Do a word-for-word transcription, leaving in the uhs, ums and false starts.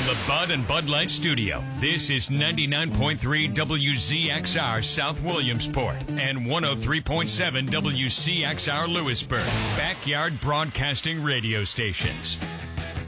the Bud and Bud Light Studio, this is ninety-nine point three W Z X R South Williamsport and one oh three point seven W C X R Lewisburg, Backyard Broadcasting Radio Stations.